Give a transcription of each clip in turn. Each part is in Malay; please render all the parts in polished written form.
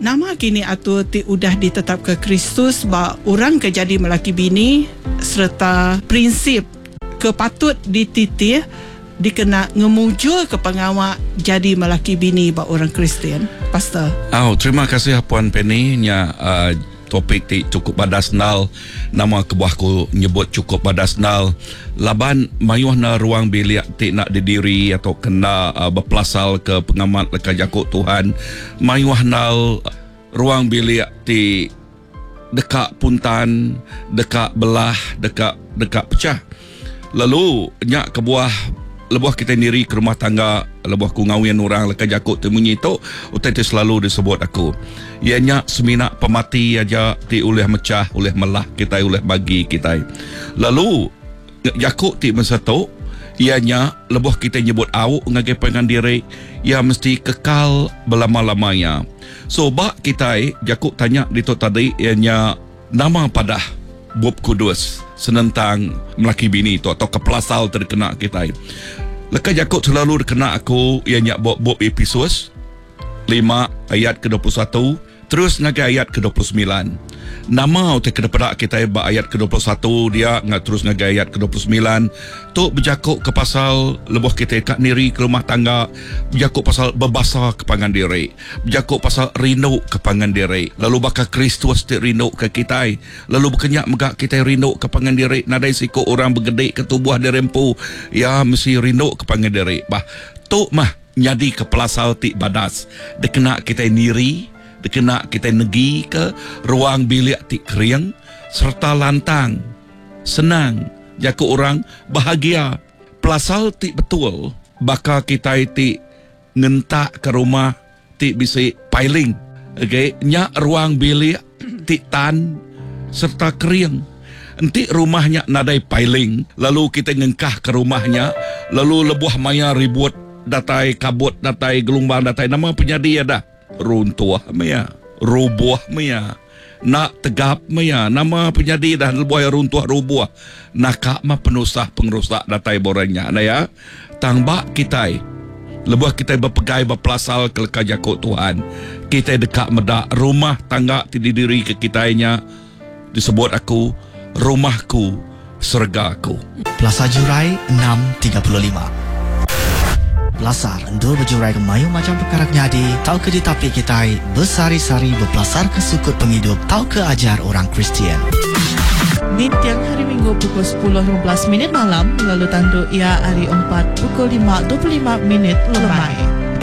Nama kini atur ti udah ditetap ke Kristus bahawa orang ke jadi melaki bini serta prinsip kepatut dititih dikena ngemujul ke pengawak jadi melaki bini ba orang Kristian. Pastor. Terima kasih Puan Penny nya topik ti cukup badasnal, nama kebuahku nyebut cukup badasnal. Laban mayuh na ruang bilik ti nak didiri atau kena berpelasal ke pengamat leka jakut Tuhan. Mayuh nal ruang bilik ti dekat puntan, dekat belah, dekat pecah. Lalu nyak kebuah lebuh kita sendiri ke rumah tangga, lebuh ku ngawian orang leka jakut temunyi tu utai tu selalu disebut aku. Ianya seminak pemati aja ti oleh mecah, oleh melah kita, oleh bagi kita. Lalu jakut ti masa tu ianya lebuh kita nyebut awak ngagai pengan diri, ia mesti kekal belama-lamanya. So bak kita jakut tanya di tu tadi ianya nama padah Bob Kudus senentang melaki bini tu atau kepelasal terkena kita. Leka jakut selalu terkena aku ianya Bob Episos 5 ayat ke-21 terus ngagai ayat ke-29. Nama utai kedepada kita ba ayat ke-21 dia terus ngagai ayat ke-29 tu berjakut ke pasal lebuh kita kat niri ke rumah tangga, berjakut pasal berbasa ke pangan diri, berjakut pasal rindu ke pangan diri. Lalu bakal Kristus ti rindu ke kita, lalu berkenyak megak kita rindu ke pangan diri. Nadai siku orang bergedek ke tubuh dirempu ya mesti rindu ke pangan diri. Bah tu mah nyadi ke pelasal ti badas dekena kita niri, dekena kita negi ke ruang bilik ti kering serta lantang senang jaku orang bahagia. Pelasal ti betul bakal kita ti ngentak ke rumah ti bisi piling. Okay, nya ruang bilik ti tan serta kering. Nanti rumahnya nadai piling, lalu kita ngengkah ke rumahnya, lalu lebuh maya ribut datai kabut datai gelombang datai nama penyadi ada runtuh maya, rubuh maya, nak tegap maya, nama penyadi dah lebuh runtuh rubuh, nakak mah penusah pengerusak datai boranya. Nah ya, tangbak kita, lebuh kita berpegai berpelasal ke leka jakut Tuhan. Kita dekat medak rumah tangga didiri ke kitanya disebut aku rumahku sergaku. Plaza Jurai 6.35. Belasar endur berjurai ke mayu macam perkara nyadi, tau ke di tapi kita bersari-sari berpelasar ke sukut penghidup, tau ke ajar orang Kristian. Di tiang hari Minggu pukul 10.15 malam, lalu tanduk ia hari 4 pukul 5.25 lemai.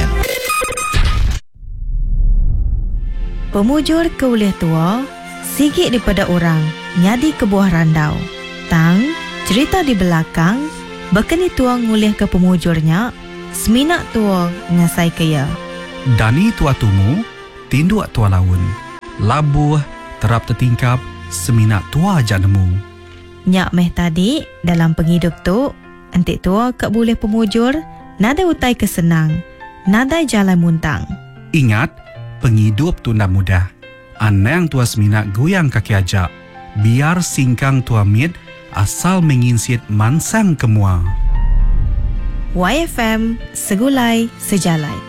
Pemujur ke uleh tua, sikit daripada orang, nyadi ke buah randau. Tang, cerita di belakang, bekeni tua ngulih ke pemujurnya, seminak tua ngasai kaya. Dani tua tumu, tindu tua laun. Labuh, terap tertingkap, seminak tua aja nemu. Nyak meh tadi, dalam penghidup tu, entik tua kak boleh pemujur, nada utai kesenang, nada jalan muntang. Ingat, penghidup tu ndak mudah. Anang tua seminak goyang kaki ajak. Biar singkang tua mit, asal menginsit mansang kemua. YFM, segulai sejalai.